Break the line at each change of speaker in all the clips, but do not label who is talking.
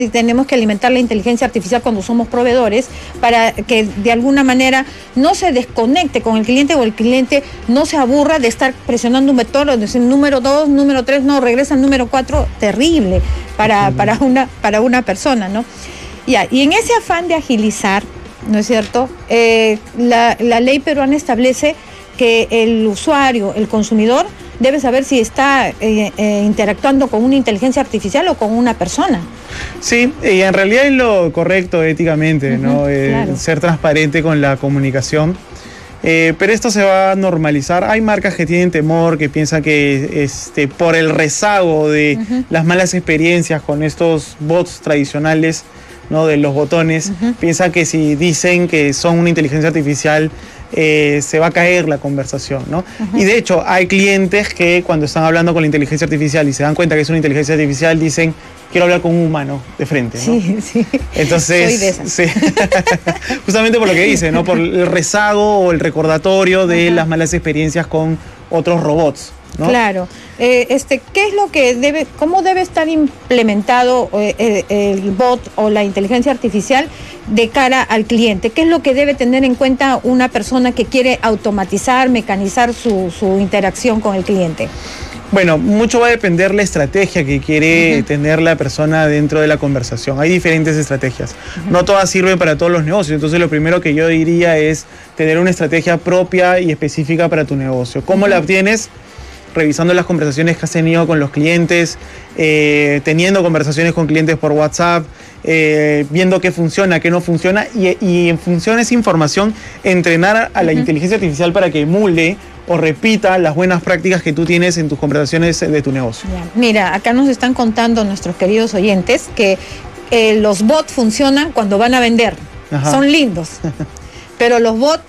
y tenemos que alimentar la inteligencia artificial cuando somos proveedores para que de alguna manera no se desconecte con el cliente o el cliente no se aburra de estar presionando un vector o decir número 2, número 3, no, regresa al número 4, terrible para una persona, ¿no? Ya, y en ese afán de agilizar, ¿no es cierto? La ley peruana establece que el usuario, el consumidor, debe saber si está interactuando con una inteligencia artificial o con una persona.
Sí, y en realidad es lo correcto éticamente, ¿no?
Claro.
Ser transparente con la comunicación. Pero esto se va a normalizar. Hay marcas que tienen temor, que piensan que por el rezago de las malas experiencias con estos bots tradicionales, ¿no? De los botones, piensan que si dicen que son una inteligencia artificial, se va a caer la conversación, ¿no? Y de hecho hay clientes que cuando están hablando con la inteligencia artificial y se dan cuenta que es una inteligencia artificial, dicen, quiero hablar con un humano de frente, ¿no?
Sí, sí.
Entonces,
soy de esas.
Sí. Justamente por lo que dice, ¿no? Por el rezago o el recordatorio de las malas experiencias con otros robots, ¿no?
Claro. ¿Qué es lo que cómo debe estar implementado el bot o la inteligencia artificial de cara al cliente? ¿Qué es lo que debe tener en cuenta una persona que quiere automatizar, mecanizar su interacción con el cliente?
Bueno, mucho va a depender la estrategia que quiere tener la persona dentro de la conversación. Hay diferentes estrategias. No todas sirven para todos los negocios. Entonces, lo primero que yo diría es tener una estrategia propia y específica para tu negocio. ¿Cómo la obtienes? Revisando las conversaciones que has tenido con los clientes, teniendo conversaciones con clientes por WhatsApp, viendo qué funciona, qué no funciona, y en función de esa información, entrenar a la inteligencia artificial para que emule o repita las buenas prácticas que tú tienes en tus conversaciones de tu negocio.
Ya. Mira, acá nos están contando nuestros queridos oyentes que los bots funcionan cuando van a vender. Son lindos, pero los bots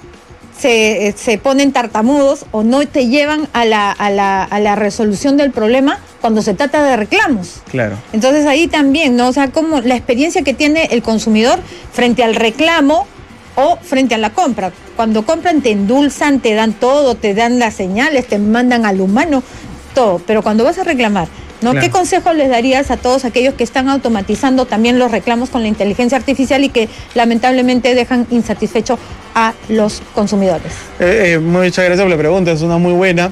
se ponen tartamudos o no te llevan a la resolución del problema cuando se trata de reclamos.
Claro.
Entonces ahí también, ¿no? O sea, como la experiencia que tiene el consumidor frente al reclamo o frente a la compra. Cuando compran te endulzan, te dan todo, te dan las señales, te mandan al humano, todo. Pero cuando vas a reclamar, ¿no? Claro. ¿Qué consejos les darías a todos aquellos que están automatizando también los reclamos con la inteligencia artificial y que lamentablemente dejan insatisfecho a los consumidores?
Muchas gracias por la pregunta, es una muy buena.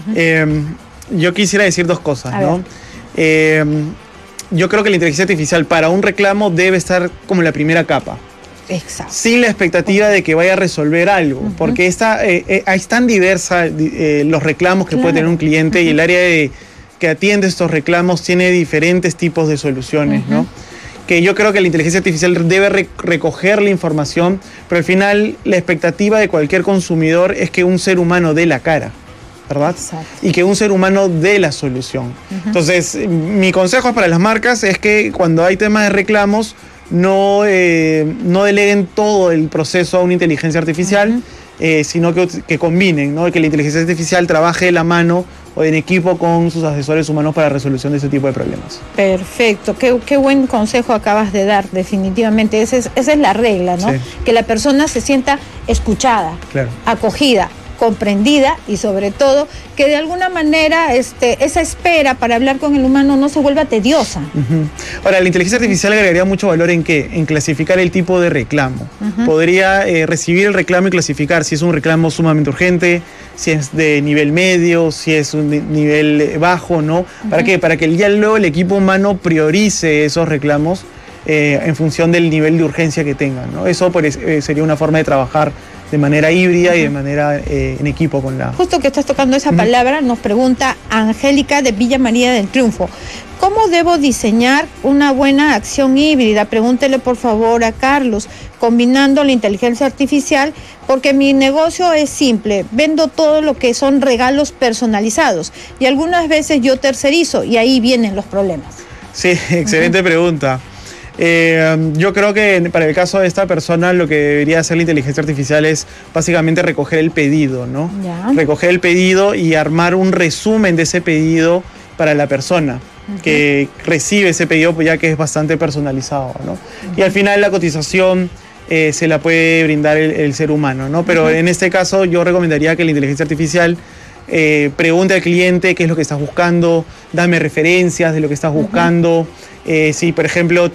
Yo quisiera decir dos cosas, ¿no? Yo creo que la inteligencia artificial para un reclamo debe estar como la primera capa.
Exacto.
Sin la expectativa de que vaya a resolver algo, porque es tan diversa los reclamos que puede tener un cliente y el área que atiende estos reclamos tiene diferentes tipos de soluciones, ¿no? Que yo creo que la inteligencia artificial debe recoger la información, pero al final la expectativa de cualquier consumidor es que un ser humano dé la cara, ¿verdad?
Exacto.
Y que un ser humano dé la solución. Entonces, mi consejo para las marcas es que cuando hay temas de reclamos, no deleguen todo el proceso a una inteligencia artificial, sino que combinen, ¿no? Que la inteligencia artificial trabaje de la mano o en equipo con sus asesores humanos para la resolución de ese tipo de problemas.
Perfecto, qué buen consejo acabas de dar, definitivamente. Esa es la regla, ¿no? Sí. Que la persona se sienta escuchada, acogida, comprendida y sobre todo que de alguna manera esa espera para hablar con el humano no se vuelva tediosa.
Ahora, la inteligencia artificial agregaría mucho valor ¿en qué? En clasificar el tipo de reclamo. Podría recibir el reclamo y clasificar si es un reclamo sumamente urgente, si es de nivel medio, si es un nivel bajo, ¿no? ¿Para qué? Para que ya luego el equipo humano priorice esos reclamos en función del nivel de urgencia que tengan, ¿no? Eso sería una forma de trabajar de manera híbrida y de manera en equipo con la...
Justo que estás tocando esa palabra, nos pregunta Angélica de Villa María del Triunfo. ¿Cómo debo diseñar una buena acción híbrida? Pregúntele por favor a Carlos, combinando la inteligencia artificial, porque mi negocio es simple, vendo todo lo que son regalos personalizados y algunas veces yo tercerizo y ahí vienen los problemas.
Sí, excelente pregunta. Yo creo que para el caso de esta persona lo que debería hacer la inteligencia artificial es básicamente recoger el pedido, ¿no? Recoger el pedido y armar un resumen de ese pedido para la persona que recibe ese pedido, pues ya que es bastante personalizado, ¿no? Y al final la cotización se la puede brindar el ser humano, ¿no? Pero en este caso yo recomendaría que la inteligencia artificial pregunte al cliente qué es lo que estás buscando, dame referencias de lo que estás buscando. Si, por ejemplo,